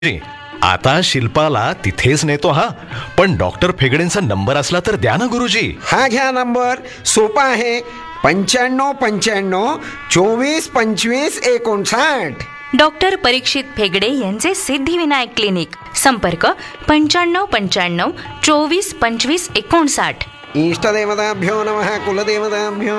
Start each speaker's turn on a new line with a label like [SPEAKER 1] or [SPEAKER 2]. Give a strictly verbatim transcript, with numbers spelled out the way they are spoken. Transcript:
[SPEAKER 1] जी, आता शिल्पाला तिथेच नेतो हा. पण डॉक्टर फेगडेंचा नंबर असला तर द्या ना गुरुजी.
[SPEAKER 2] हा घ्या नंबर, सोपा आहे. पंच्याण्णव पंच्याण्णव चोवीस पंचवीस एकोणसाठ.
[SPEAKER 3] डॉक्टर परीक्षित फेगडे यांचे सिद्धिविनायक क्लिनिक. संपर्क पंच्याण्णव पंच्याण्णव चोवीस पंचवीस एकोणसाठ.
[SPEAKER 2] इष्टदेवताभ्यो नमः, कुलदेवताभ्यो